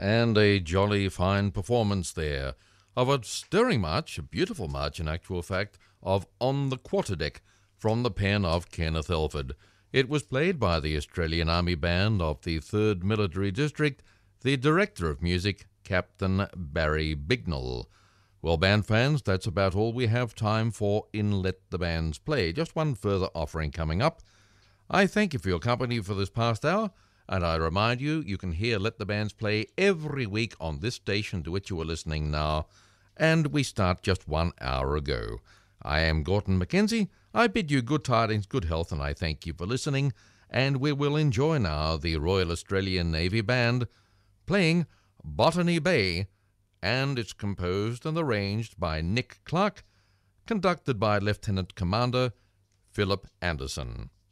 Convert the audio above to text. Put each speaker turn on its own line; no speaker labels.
And a jolly fine performance there of a stirring march, a beautiful march in actual fact, of On the Quarterdeck from the pen of Kenneth Elford. It was played by the Australian Army Band of the 3rd Military District, the Director of Music, Captain Barry Bignell. Well, band fans, that's about all we have time for in Let the Bands Play. Just one further offering coming up. I thank you for your company for this past hour, and I remind you, you can hear Let the Bands Play every week on this station to which you are listening now, and we start just 1 hour ago. I am Gordon Mackenzie. I bid you good tidings, good health, and I thank you for listening, and we will enjoy now the Royal Australian Navy Band playing Botany Bay, and it's composed and arranged by Nick Clark, conducted by Lieutenant Commander Philip Anderson.